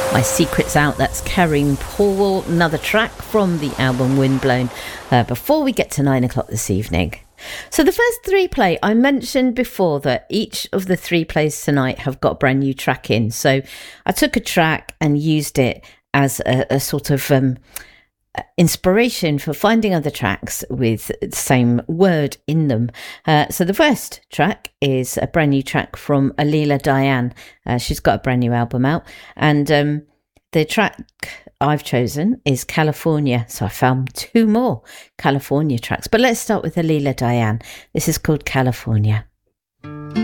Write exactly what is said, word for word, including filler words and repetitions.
My Secret's Out, that's Karine Paul, another track from the album Windblown, uh, before we get to nine o'clock this evening. So the first three play, I mentioned before that each of the three plays tonight have got a brand new track in. So I took a track and used it as a, a sort of um, inspiration for finding other tracks with the same word in them. Uh, so the first track is a brand new track from Alila Diane. Uh, she's got a brand new album out, and um, the track I've chosen is California. So I found two more California tracks, but let's start with Alila Diane. This is called California.